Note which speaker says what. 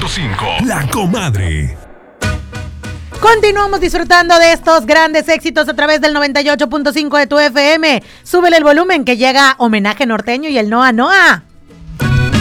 Speaker 1: 98.5. La Comadre.
Speaker 2: Continuamos disfrutando de estos grandes éxitos a través del 98.5 de tu FM. Súbele el volumen que llega homenaje norteño y el Noa Noa.